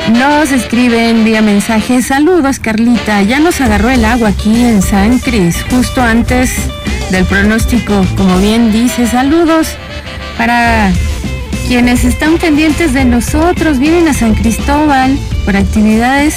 Nos escriben vía mensaje: saludos Carlita, ya nos agarró el agua aquí en San Cris, justo antes del pronóstico, como bien dice. Saludos para quienes están pendientes de nosotros, vienen a San Cristóbal por actividades.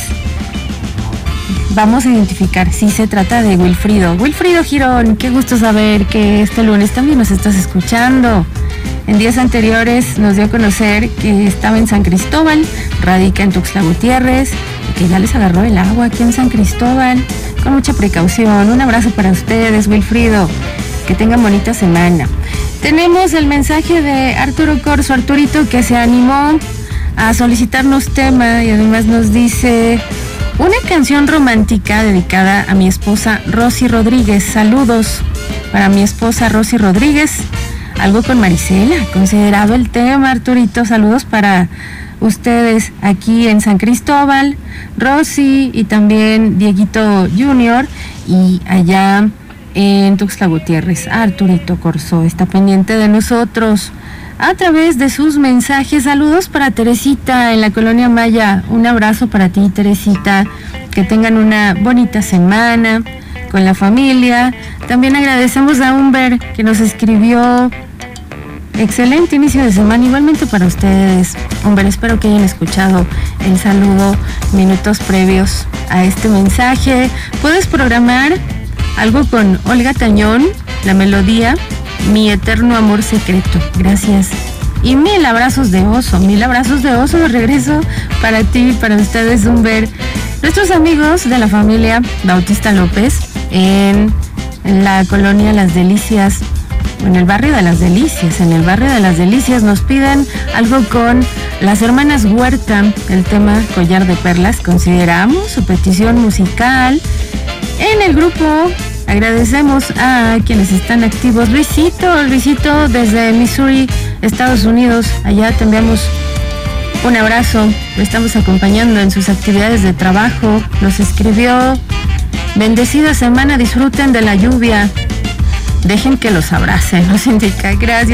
Vamos a identificar si se trata de Wilfrido. Wilfrido Girón, qué gusto saber que este lunes también nos estás escuchando. En días anteriores nos dio a conocer que estaba en San Cristóbal, radica en Tuxtla Gutiérrez, y que ya les agarró el agua aquí en San Cristóbal. Con mucha precaución. Un abrazo para ustedes, Wilfrido. Que tengan bonita semana. Tenemos el mensaje de Arturo Corso, Arturito, que se animó a solicitarnos tema y además nos dice: una canción romántica dedicada a mi esposa Rosy Rodríguez. Saludos para mi esposa Rosy Rodríguez. Algo con Marisela, considerado el tema, Arturito. Saludos para ustedes aquí en San Cristóbal, Rosy y también Dieguito Junior, y allá en Tuxtla Gutiérrez. Arturito Corso está pendiente de nosotros a través de sus mensajes. Saludos para Teresita en la Colonia Maya. Un abrazo para ti, Teresita. Que tengan una bonita semana con la familia. También agradecemos a Humber, que nos escribió: excelente inicio de semana, igualmente para ustedes. Humber, espero que hayan escuchado el saludo minutos previos a este mensaje. Puedes programar algo con Olga Tañón, la melodía Mi Eterno Amor Secreto. Gracias. Y mil abrazos de oso de regreso para ti y para ustedes, Humber. Nuestros amigos de la familia Bautista López en la colonia Las Delicias, en el barrio de Las Delicias, nos piden algo con las hermanas Huerta, el tema Collar de Perlas. Consideramos su petición musical. En el grupo agradecemos a quienes están activos. Luisito desde Missouri, Estados Unidos. Allá te enviamos un abrazo. Lo estamos acompañando en sus actividades de trabajo. Nos escribió: bendecida semana, disfruten de la lluvia, dejen que los abrace. Nos indica. Gracias.